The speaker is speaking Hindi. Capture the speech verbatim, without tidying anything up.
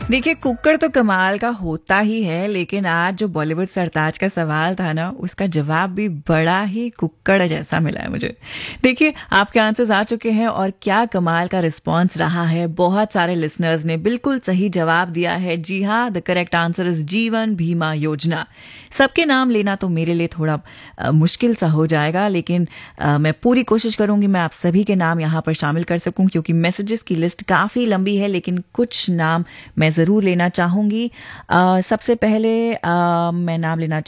देखिए, कुक्कड़ तो कमाल का होता ही है, लेकिन आज जो बॉलीवुड सरताज का सवाल था ना, उसका जवाब भी बड़ा ही कुक्कड़ जैसा मिला है मुझे। देखिए, आपके आंसर्स आ चुके हैं और क्या कमाल का रिस्पांस रहा है। बहुत सारे लिसनर्स ने बिल्कुल सही जवाब दिया है। जी हाँ, द करेक्ट आंसर इज जीवन बीमा योजना। सबके नाम लेना तो मेरे लिए थोड़ा अ, मुश्किल सा हो जाएगा, लेकिन अ, मैं पूरी कोशिश करूंगी मैं आप सभी के नाम यहाँ पर शामिल कर सकूं, क्योंकि मैसेजेस की लिस्ट काफी लंबी है, लेकिन कुछ नाम मैं जरूर लेना चाहूंगी। अ, सबसे पहले अ, मैं नाम लेना